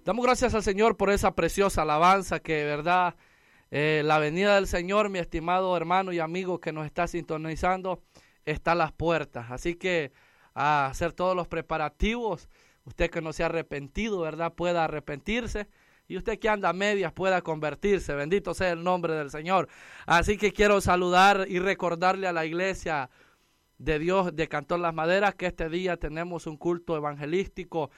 Damos gracias al Señor por esa preciosa alabanza que, verdad, la venida del Señor, mi estimado hermano y amigo que nos está sintonizando, está a las puertas. Así que a hacer todos los preparativos, usted que no se ha arrepentido, ¿verdad?, pueda arrepentirse. Y usted que anda a medias pueda convertirse. Bendito sea el nombre del Señor. Así que quiero saludar y recordarle a la iglesia de Dios de Cantón Las Maderas que este día tenemos un culto evangelístico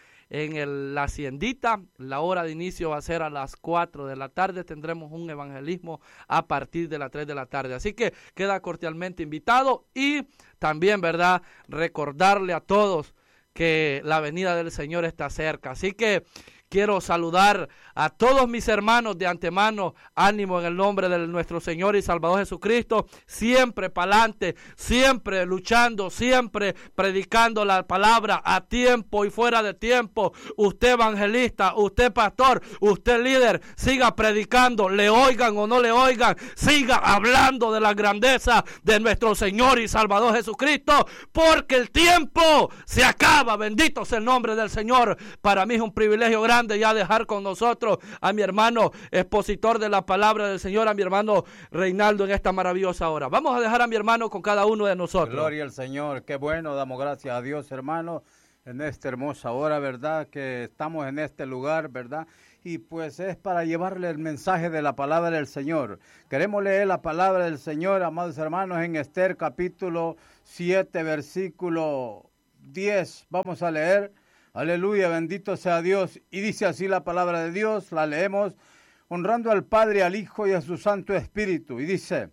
en la Haciendita. La hora de inicio va a ser a las 4 de la tarde. Tendremos un evangelismo a partir de las 3 de la tarde. Así que queda cordialmente invitado. Y también, ¿verdad?, recordarle a todos que la venida del Señor está cerca. Así que quiero saludar a todos mis hermanos de antemano. Ánimo en el nombre de nuestro Señor y Salvador Jesucristo. Siempre para adelante, siempre luchando, siempre predicando la palabra a tiempo y fuera de tiempo. Usted evangelista, usted pastor, usted líder, siga predicando, le oigan o no le oigan. Siga hablando de la grandeza de nuestro Señor y Salvador Jesucristo, porque el tiempo se acaba. Bendito sea el nombre del Señor. Para mí es un privilegio grande ya dejar con nosotros a mi hermano expositor de la palabra del Señor, a mi hermano Reinaldo, en esta maravillosa hora. Vamos a dejar a mi hermano con cada uno de nosotros. Gloria al Señor, qué bueno, damos gracias a Dios, hermano, en esta hermosa hora, ¿verdad?, que estamos en este lugar, ¿verdad?, y pues es para llevarle el mensaje de la palabra del Señor. Queremos leer la palabra del Señor, amados hermanos, en Esther capítulo 7, versículo 10. Vamos a leer. Aleluya, bendito sea Dios. Y dice así la palabra de Dios, la leemos, honrando al Padre, al Hijo y a su Santo Espíritu. Y dice,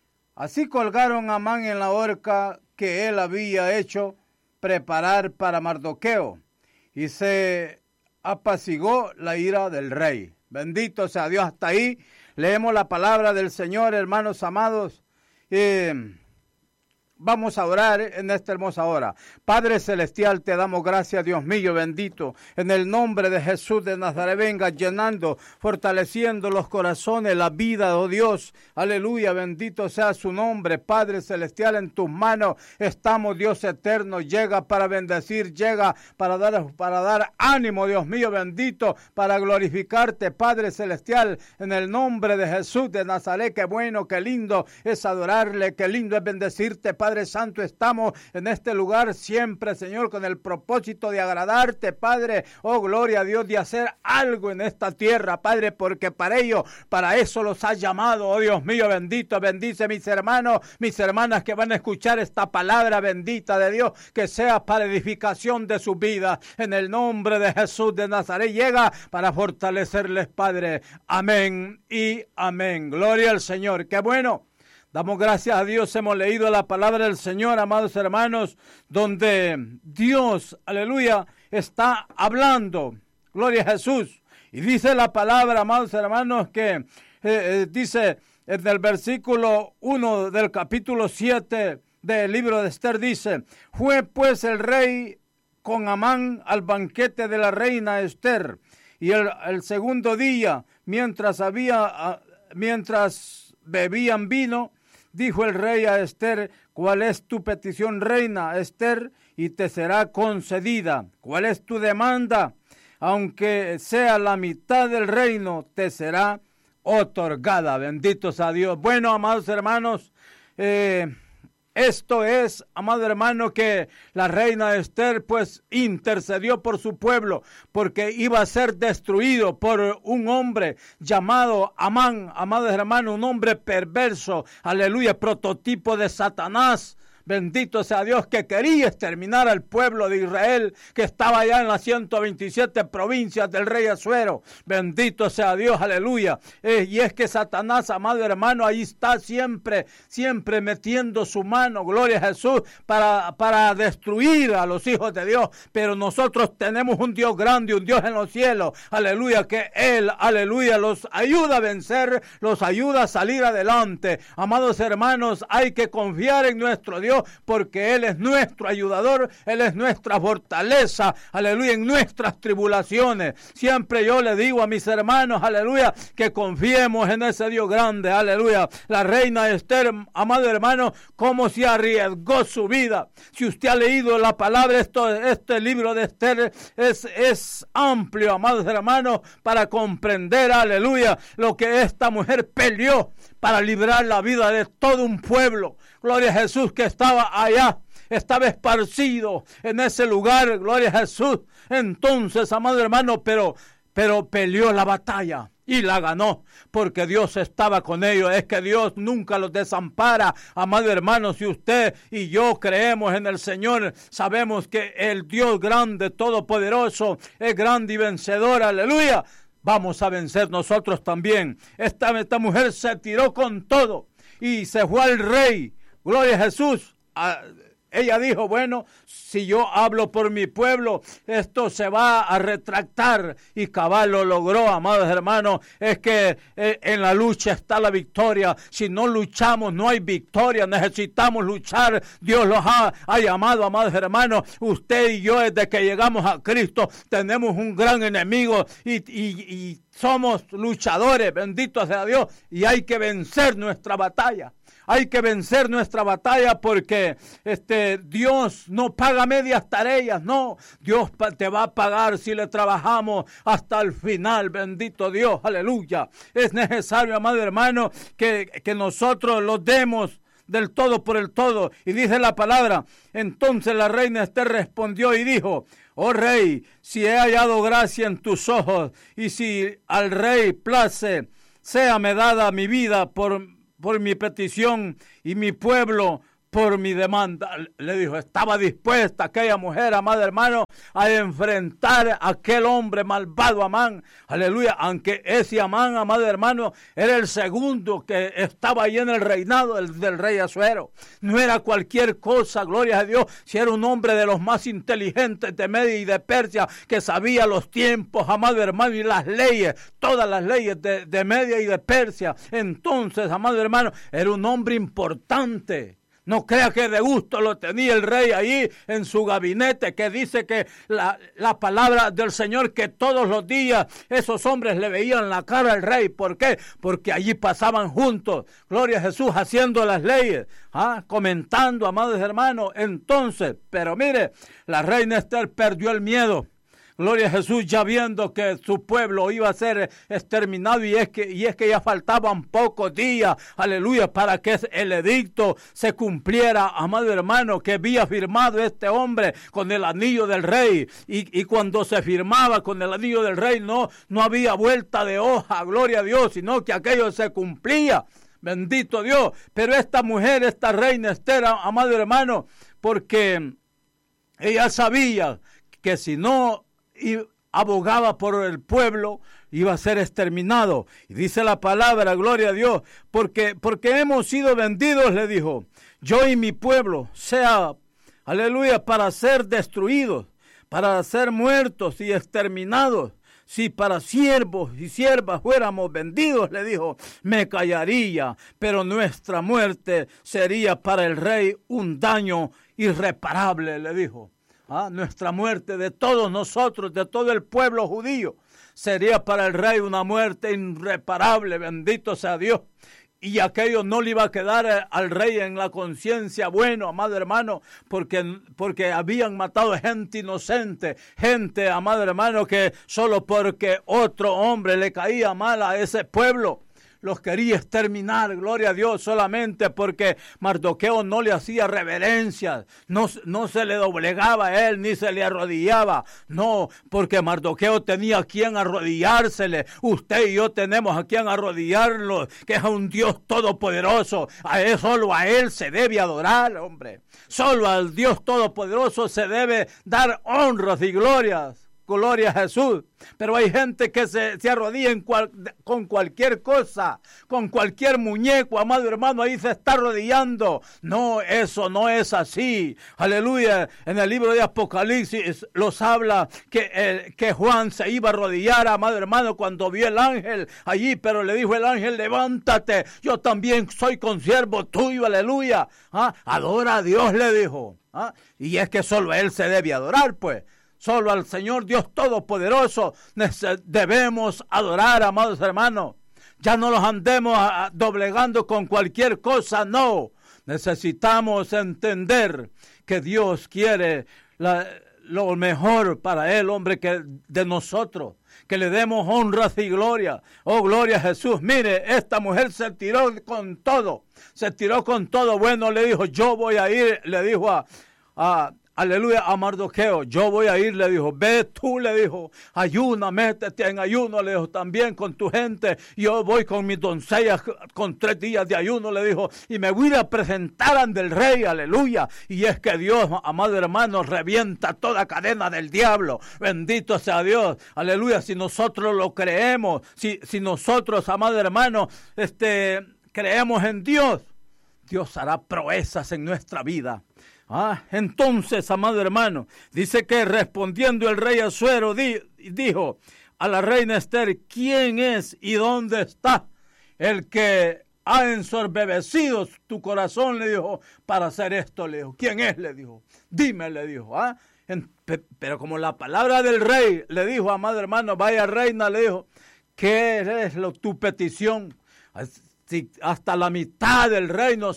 así colgaron a Amán en la horca que él había hecho preparar para Mardoqueo, y se apaciguó la ira del rey. Bendito sea Dios. Hasta ahí leemos la palabra del Señor, hermanos amados. Vamos a orar en esta hermosa hora. Padre celestial, te damos gracias, Dios mío bendito. En el nombre de Jesús de Nazaret, venga llenando, fortaleciendo los corazones, la vida, oh Dios. Aleluya, bendito sea su nombre. Padre celestial, en tus manos estamos, Dios eterno. Llega para bendecir, llega para dar ánimo, Dios mío bendito, para glorificarte, Padre celestial. En el nombre de Jesús de Nazaret, qué bueno, qué lindo es adorarle, qué lindo es bendecirte, Padre Santo. Estamos en este lugar siempre, Señor, con el propósito de agradarte, Padre. Oh, gloria a Dios, de hacer algo en esta tierra, Padre, porque para eso los has llamado, oh Dios mío bendito. Bendice mis hermanos, mis hermanas que van a escuchar esta palabra bendita de Dios, que sea para edificación de su vida. En el nombre de Jesús de Nazaret, llega para fortalecerles, Padre. Amén y amén. Gloria al Señor. Qué bueno. Damos gracias a Dios, hemos leído la palabra del Señor, amados hermanos, donde Dios, aleluya, está hablando. Gloria a Jesús. Y dice la palabra, amados hermanos, que dice en el versículo 1 del capítulo 7 del libro de Esther, dice, fue pues el rey con Amán al banquete de la reina Esther. Y el segundo día, mientras bebían vino, dijo el rey a Esther, ¿cuál es tu petición, reina Esther? Y te será concedida. ¿Cuál es tu demanda? Aunque sea la mitad del reino, te será otorgada. Bendito sea Dios. Bueno, amados hermanos, esto es, amado hermano, que la reina Esther pues intercedió por su pueblo, porque iba a ser destruido por un hombre llamado Amán, amado hermano, un hombre perverso, aleluya, prototipo de Satanás. Bendito sea Dios, que quería exterminar al pueblo de Israel, que estaba allá en las 127 provincias del rey Asuero. Bendito sea Dios, aleluya. Y es que Satanás, amado hermano, ahí está siempre metiendo su mano, gloria a Jesús, para destruir a los hijos de Dios. Pero nosotros tenemos un Dios grande, un Dios en los cielos, aleluya, que Él, aleluya, los ayuda a vencer, los ayuda a salir adelante. Amados hermanos, hay que confiar en nuestro Dios, Dios, porque Él es nuestro ayudador, Él es nuestra fortaleza, aleluya, en nuestras tribulaciones. Siempre yo le digo a mis hermanos, aleluya, que confiemos en ese Dios grande, aleluya. La reina Esther, amado hermano, cómo se arriesgó su vida. Si usted ha leído la palabra, este libro de Esther es amplio, amados hermanos, para comprender, aleluya, lo que esta mujer peleó para librar la vida de todo un pueblo. Gloria a Jesús, que estaba allá, estaba esparcido en ese lugar, gloria a Jesús. Entonces, amado hermano, pero peleó la batalla y la ganó, porque Dios estaba con ellos. Es que Dios nunca los desampara, amado hermano. Si usted y yo creemos en el Señor, sabemos que el Dios grande, todopoderoso, es grande y vencedor, aleluya. Vamos a vencer nosotros también. Esta mujer se tiró con todo y se fue al rey. Gloria a Jesús. Ella dijo, bueno, si yo hablo por mi pueblo, esto se va a retractar. Y cabal lo logró, amados hermanos. Es que en la lucha está la victoria. Si no luchamos, no hay victoria. Necesitamos luchar. Dios los ha llamado, amados hermanos. Usted y yo, desde que llegamos a Cristo, tenemos un gran enemigo y somos luchadores. Bendito sea Dios. Y hay que vencer nuestra batalla. Hay que vencer nuestra batalla, porque Dios no paga medias tareas, no. Dios te va a pagar si le trabajamos hasta el final, bendito Dios, aleluya. Es necesario, amado hermano, que nosotros lo demos del todo por el todo. Y dice la palabra, entonces la reina Esther respondió y dijo, oh rey, si he hallado gracia en tus ojos, y si al rey place, séame dada mi vida por mi petición y mi pueblo por mi demanda. Le dijo, estaba dispuesta aquella mujer, amado hermano, a enfrentar a aquel hombre malvado, Amán. Aleluya, aunque ese Amán, amado hermano, era el segundo que estaba ahí en el reinado del rey Asuero. No era cualquier cosa, gloria a Dios, si era un hombre de los más inteligentes de Media y de Persia, que sabía los tiempos, amado hermano, y las leyes, todas las leyes de Media y de Persia. Entonces, amado hermano, era un hombre importante. No crea que de gusto lo tenía el rey ahí en su gabinete, que dice que la palabra del Señor, que todos los días esos hombres le veían la cara al rey. ¿Por qué? Porque allí pasaban juntos, gloria a Jesús, haciendo las leyes, comentando, amados hermanos. Entonces, pero mire, la reina Esther perdió el miedo. Gloria a Jesús, ya viendo que su pueblo iba a ser exterminado, y es que ya faltaban pocos días, aleluya, para que el edicto se cumpliera, amado hermano, que había firmado este hombre con el anillo del rey. Y cuando se firmaba con el anillo del rey, no había vuelta de hoja, gloria a Dios, sino que aquello se cumplía. Bendito Dios. Pero esta mujer, esta reina Esther, amado hermano, porque ella sabía que si no y abogaba por el pueblo, iba a ser exterminado. Y dice la palabra, gloria a Dios, porque hemos sido vendidos, le dijo, yo y mi pueblo, sea, aleluya, para ser destruidos, para ser muertos y exterminados. Si para siervos y siervas fuéramos vendidos, le dijo, me callaría, pero nuestra muerte sería para el rey un daño irreparable, le dijo. Nuestra muerte de todos nosotros, de todo el pueblo judío, sería para el rey una muerte irreparable, bendito sea Dios. Y aquello no le iba a quedar al rey en la conciencia bueno, amado hermano, porque habían matado gente inocente, gente, amado hermano, que solo porque otro hombre le caía mal a ese pueblo, los quería exterminar, gloria a Dios, solamente porque Mardoqueo no le hacía reverencias, no se le doblegaba a él, ni se le arrodillaba, no, porque Mardoqueo tenía a quien arrodillársele. Usted y yo tenemos a quien arrodillarlo, que es un Dios todopoderoso. Solo a él se debe adorar, hombre. Solo al Dios todopoderoso se debe dar honras y glorias. gloria a Jesús. Pero hay gente que se arrodilla con cualquier cosa, con cualquier muñeco, amado hermano, ahí se está arrodillando. No, eso no es así. Aleluya. En el libro de Apocalipsis los habla que Juan se iba a arrodillar, amado hermano, cuando vio el ángel allí, pero le dijo el ángel: levántate, yo también soy consiervo tuyo, aleluya. Adora a Dios, le dijo. Y es que solo a Él se debe adorar, pues. Solo al Señor Dios Todopoderoso debemos adorar, amados hermanos. Ya no los andemos doblegando con cualquier cosa, no. Necesitamos entender que Dios quiere lo mejor para Él, hombre, que de nosotros. Que le demos honras y gloria. Oh, gloria a Jesús. Mire, esta mujer se tiró con todo. Se tiró con todo. Bueno, le dijo: yo voy a ir, le dijo aleluya, a Mardoqueo: yo voy a ir, le dijo. Ve tú, le dijo, ayuna, métete en ayuno, le dijo, también con tu gente. Yo voy con mis doncellas con 3 días de ayuno, le dijo, y me voy a presentar ante el rey, aleluya. Y es que Dios, amado hermano, revienta toda cadena del diablo. Bendito sea Dios, aleluya. Si nosotros lo creemos, si nosotros, amado hermano, creemos en Dios, Dios hará proezas en nuestra vida. Entonces, amado hermano, dice que respondiendo el rey Asuero dijo a la reina Esther: ¿quién es y dónde está el que ha ensoberbecido tu corazón? Le dijo, para hacer esto, le dijo. ¿Quién es? Le dijo. Dime, le dijo. Pero como la palabra del rey le dijo, amado hermano, vaya reina, le dijo, ¿qué es tu petición? Si hasta la mitad del reino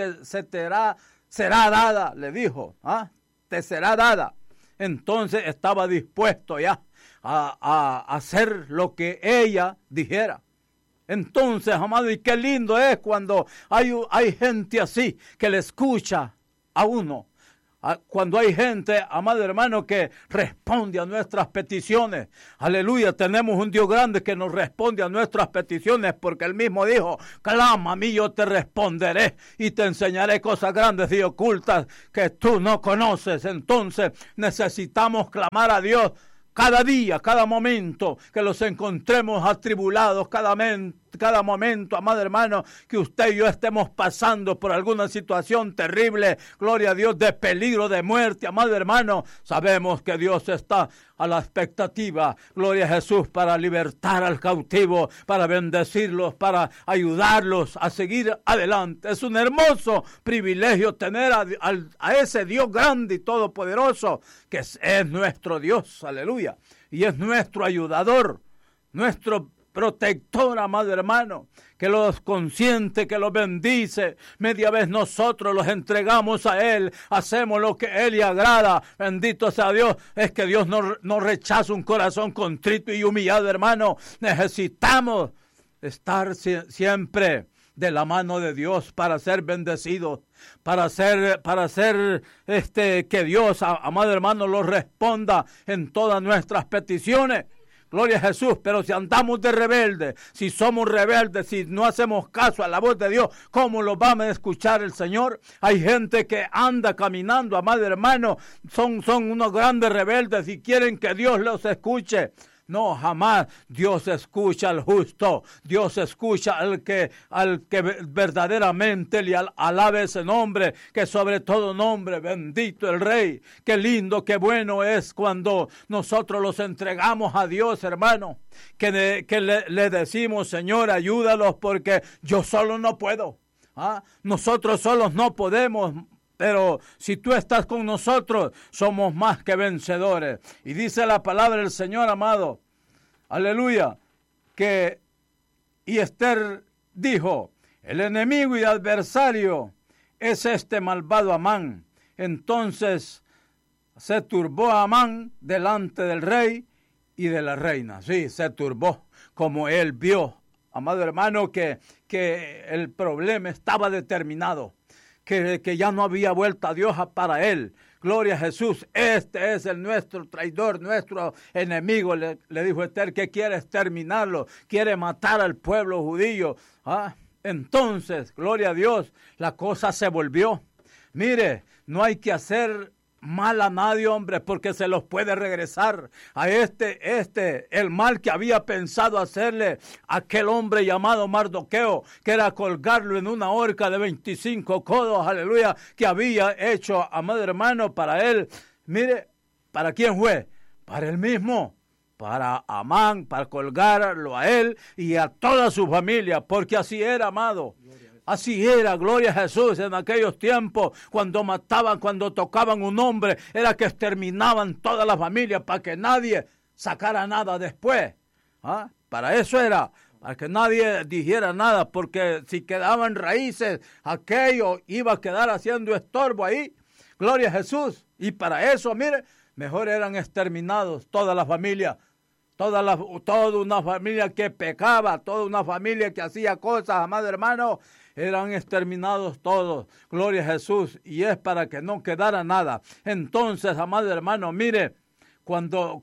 será dada, le dijo, te será dada. Entonces estaba dispuesto ya a hacer lo que ella dijera. Entonces, amado, y qué lindo es cuando hay gente así que le escucha a uno. Cuando hay gente, amado hermano, que responde a nuestras peticiones. Aleluya, tenemos un Dios grande que nos responde a nuestras peticiones, porque Él mismo dijo: clama a mí, yo te responderé y te enseñaré cosas grandes y ocultas que tú no conoces. Entonces necesitamos clamar a Dios cada día, cada momento que los encontremos atribulados, cada momento, amado hermano, que usted y yo estemos pasando por alguna situación terrible, gloria a Dios, de peligro, de muerte, amado hermano, sabemos que Dios está a la expectativa, gloria a Jesús, para libertar al cautivo, para bendecirlos, para ayudarlos a seguir adelante. Es un hermoso privilegio tener a ese Dios grande y todopoderoso, que es nuestro Dios, aleluya, y es nuestro ayudador, nuestro protector, amado hermano, que los consiente, que los bendice. Media vez nosotros los entregamos a Él, hacemos lo que a Él le agrada. Bendito sea Dios. Es que Dios no rechaza un corazón contrito y humillado, hermano. Necesitamos estar siempre de la mano de Dios para ser bendecidos, para hacer que Dios, amado hermano, lo responda en todas nuestras peticiones. Gloria a Jesús. Pero si andamos de rebelde, si somos rebeldes, si no hacemos caso a la voz de Dios, ¿cómo lo va a escuchar el Señor? Hay gente que anda caminando, amado hermano, son unos grandes rebeldes y quieren que Dios los escuche. No, jamás. Dios escucha al justo. Dios escucha al que verdaderamente le alabe ese nombre, que sobre todo nombre, bendito el Rey. Qué lindo, qué bueno es cuando nosotros los entregamos a Dios, hermano. Que le decimos: Señor, ayúdalos porque yo solo no puedo. Nosotros solos no podemos. Pero si tú estás con nosotros, somos más que vencedores. Y dice la palabra del Señor, amado, aleluya, y Esther dijo: el enemigo y adversario es este malvado Amán. Entonces se turbó Amán delante del rey y de la reina. Sí, se turbó, como él vio, amado hermano, que el problema estaba determinado. Que ya no había vuelta a Dios para él. Gloria a Jesús. Este es nuestro traidor, nuestro enemigo. Le dijo Esther que quiere exterminarlo, quiere matar al pueblo judío. Entonces, gloria a Dios, la cosa se volvió. Mire, no hay que hacer mal a nadie, hombre, porque se los puede regresar a el mal que había pensado hacerle aquel hombre llamado Mardoqueo, que era colgarlo en una horca de 25 codos, aleluya, que había hecho, amado hermano, para él. Mire, ¿para quién fue? Para él mismo, para Amán, para colgarlo a él y a toda su familia, porque así era, amado. Así era, gloria a Jesús, en aquellos tiempos, cuando mataban, cuando tocaban un hombre, era que exterminaban toda la familia para que nadie sacara nada después. ¿Ah? Para eso era, para que nadie dijera nada, porque si quedaban raíces, aquello iba a quedar haciendo estorbo ahí. Gloria a Jesús. Y para eso, mire, mejor eran exterminados toda la familia. Toda una familia que pecaba, toda una familia que hacía cosas, amado hermano, eran exterminados todos. Gloria a Jesús. Y es para que no quedara nada. Entonces, amado hermano, mire, cuando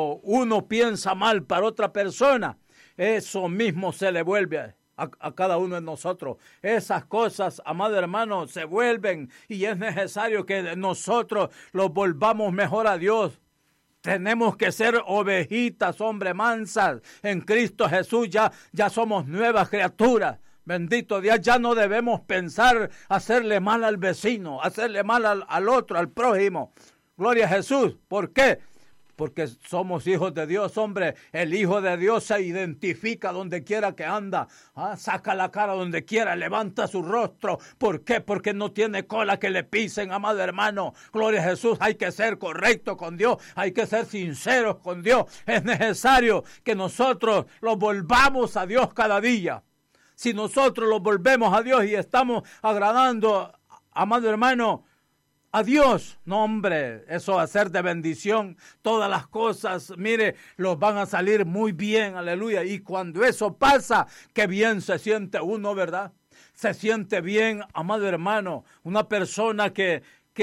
uno piensa mal para otra persona, eso mismo se le vuelve a cada uno de nosotros. Esas cosas, amado hermano, se vuelven y es necesario que nosotros los volvamos mejor a Dios. Tenemos que ser ovejitas, hombre, mansas. En Cristo Jesús ya somos nuevas criaturas. Bendito Dios, ya no debemos pensar hacerle mal al vecino, hacerle mal al otro, al prójimo. Gloria a Jesús. ¿Por qué? Porque somos hijos de Dios, hombre. El Hijo de Dios se identifica donde quiera que anda. Saca la cara donde quiera, levanta su rostro. ¿Por qué? Porque no tiene cola que le pisen, amado hermano. Gloria a Jesús. Hay que ser correcto con Dios. Hay que ser sinceros con Dios. Es necesario que nosotros lo volvamos a Dios cada día. Si nosotros lo volvemos a Dios y estamos agradando, amado hermano, a Dios, no hombre, eso va a ser de bendición. Todas las cosas, mire, los van a salir muy bien, aleluya. Y cuando eso pasa, qué bien se siente uno, ¿verdad? Se siente bien, amado hermano. Una persona que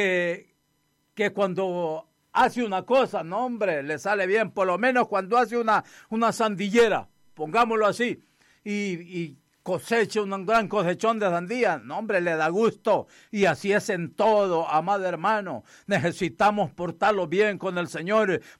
cuando hace una cosa, no hombre, le sale bien. Por lo menos cuando hace una sandillera, pongámoslo así, y cosecha un gran cosechón de sandía, no hombre, le da gusto. Y así es en todo, amado hermano. Necesitamos portarlo bien con el Señor